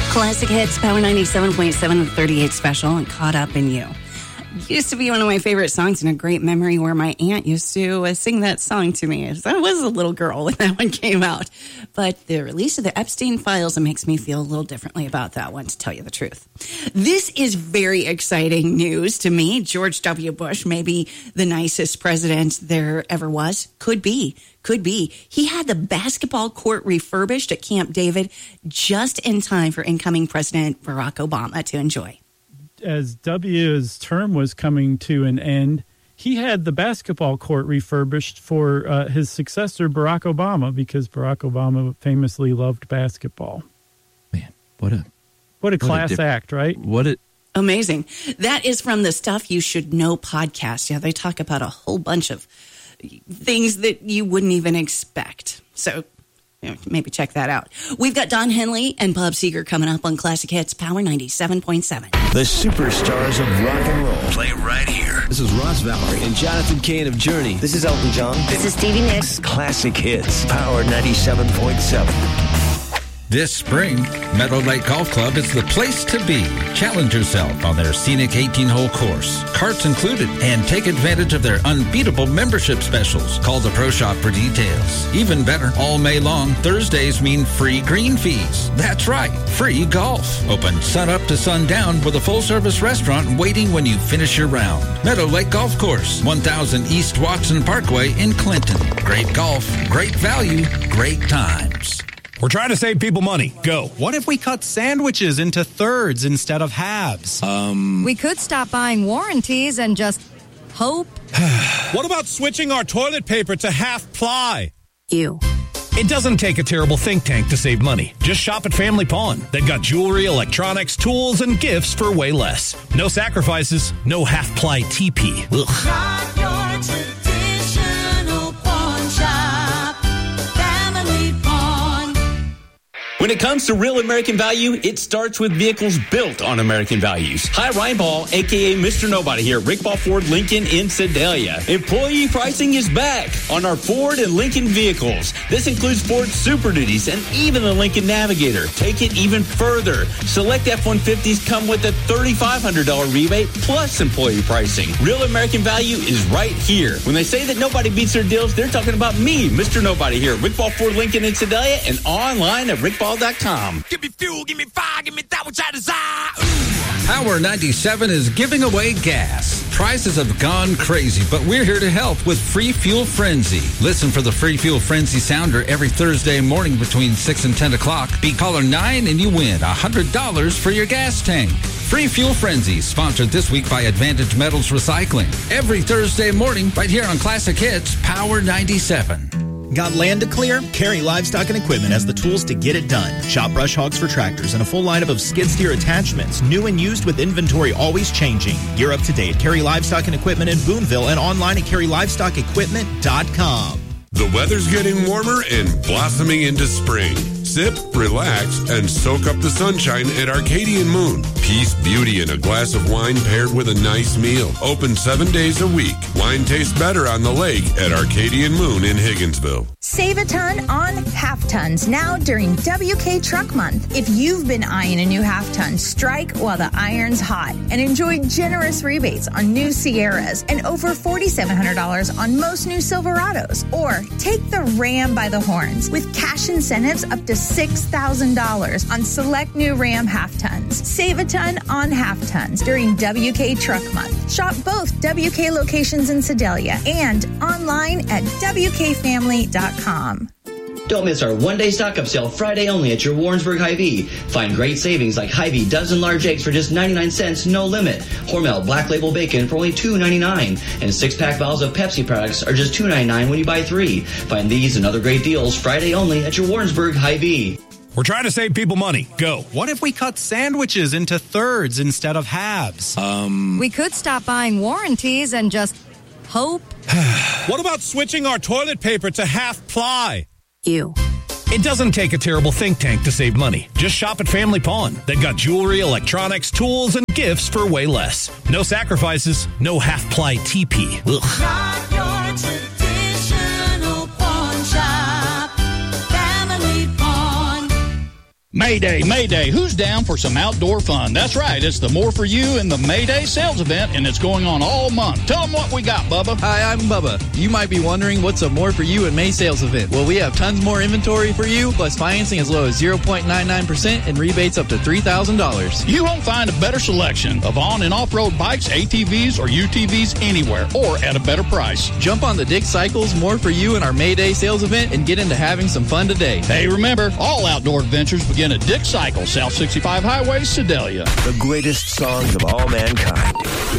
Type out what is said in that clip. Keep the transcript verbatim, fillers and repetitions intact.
Classic Hits, Power ninety-seven point seven, the thirty-eight special, and Caught Up in You. Used to be one of my favorite songs, and a great memory where my aunt used to uh, sing that song to me. I was a little girl when that one came out. But the release of the Epstein Files makes me feel a little differently about that one, to tell you the truth. This is very exciting news to me. George W. Bush, maybe the nicest president there ever was. Could be. Could be. He had the basketball court refurbished at Camp David just in time for incoming President Barack Obama to enjoy. As W's term was coming to an end, he had the basketball court refurbished for uh, his successor, Barack Obama, because Barack Obama famously loved basketball. Man, what a what a what class a diff- act, right? What a amazing. That is from the Stuff You Should Know podcast. Yeah, they talk about a whole bunch of things that you wouldn't even expect. So you know, maybe check that out. We've got Don Henley and Bob Seger coming up on Classic Hits, Power ninety-seven point seven. The superstars of rock and roll play right here. This is Ross Valerie and Jonathan Cain of Journey. This is Elton John. This is Stevie Nicks. Classic Hits, Power ninety-seven point seven. This spring, Meadow Lake Golf Club is the place to be. Challenge yourself on their scenic eighteen-hole course. Carts included, and take advantage of their unbeatable membership specials. Call the Pro Shop for details. Even better, all May long, Thursdays mean free green fees. That's right, free golf. Open sun up to sundown with a full-service restaurant waiting when you finish your round. Meadow Lake Golf Course, one thousand East Watson Parkway in Clinton. Great golf, great value, great times. We're trying to save people money. Go. What if we cut sandwiches into thirds instead of halves? Um. We could stop buying warranties and just hope. What about switching our toilet paper to half ply? You. It doesn't take a terrible think tank to save money. Just shop at Family Pawn. They've got jewelry, electronics, tools, and gifts for way less. No sacrifices, no half-ply T P. Ugh. Shop your traditional pawn shop. Family Pawn. When it comes to real American value, it starts with vehicles built on American values. Hi, Ryan Ball, a k a. Mister Nobody here at Rick Ball Ford Lincoln in Sedalia. Employee pricing is back on our Ford and Lincoln vehicles. This includes Ford Super Duties and even the Lincoln Navigator. Take it even further. Select F one fifties come with a three thousand five hundred dollars rebate plus employee pricing. Real American value is right here. When they say that nobody beats their deals, they're talking about me, Mister Nobody here at Rick Ball Ford Lincoln in Sedalia and online at rick ball dot com. Give me fuel, give me fire, give me that which I desire. Ooh. Power ninety-seven is giving away gas. Prices have gone crazy, but we're here to help with Free Fuel Frenzy. Listen for the Free Fuel Frenzy sounder every Thursday morning between six and ten o'clock. Be caller nine and you win one hundred dollars for your gas tank. Free Fuel Frenzy, sponsored this week by Advantage Metals Recycling. Every Thursday morning, right here on Classic Hits, Power ninety-seven. Got land to clear? Carry Livestock and Equipment has the tools to get it done. Shop brush hogs for tractors and a full lineup of skid steer attachments, new and used with inventory always changing. Gear up to date. Carry Livestock and Equipment in Boonville and online at carry livestock equipment dot com. The weather's getting warmer and blossoming into spring. Sip, relax, and soak up the sunshine at Arcadian Moon. Peace, beauty, and a glass of wine paired with a nice meal. Open seven days a week. Wine tastes better on the lake at Arcadian Moon in Higginsville. Save a ton on half tons now during W K Truck Month. If you've been eyeing a new half ton, strike while the iron's hot and enjoy generous rebates on new Sierras and over four thousand seven hundred dollars on most new Silverados. Or take the Ram by the horns with cash incentives up to six thousand dollars on select new Ram half tons. Save a ton on half tons during W K Truck Month. Shop both W K locations in Sedalia and online at w k family dot com. Don't miss our one-day stock-up sale Friday only at your Warrensburg Hy-Vee. Find great savings like Hy-Vee dozen large eggs for just ninety-nine cents, no limit. Hormel Black Label Bacon for only two ninety-nine. And six-pack bottles of Pepsi products are just two ninety-nine when you buy three. Find these and other great deals Friday only at your Warrensburg Hy-Vee. We're trying to save people money. Go. What if we cut sandwiches into thirds instead of halves? Um. We could stop buying warranties and just hope. What about switching our toilet paper to half ply? You. It doesn't take a terrible think tank to save money. Just shop at Family Pawn. They've got jewelry, electronics, tools, and gifts for way less. No sacrifices, no half-ply T P. Ugh. Shop your traditional pawn shop. Family Pawn. Mayday, Mayday, who's down for some outdoor fun? That's right, it's the More For You and the Mayday sales event, and it's going on all month. Tell them what we got, Bubba. Hi, I'm Bubba. You might be wondering what's a More For You and May sales event. Well, we have tons more inventory for you, plus financing as low as zero point nine nine percent and rebates up to three thousand dollars. You won't find a better selection of on- and off-road bikes, A T Vs, or U T Vs anywhere, or at a better price. Jump on the Dick Cycles More For You and our Mayday sales event and get into having some fun today. Hey, remember, all outdoor adventures begin at Dick Cycle, South sixty-five Highway, Sedalia. The greatest songs of all mankind.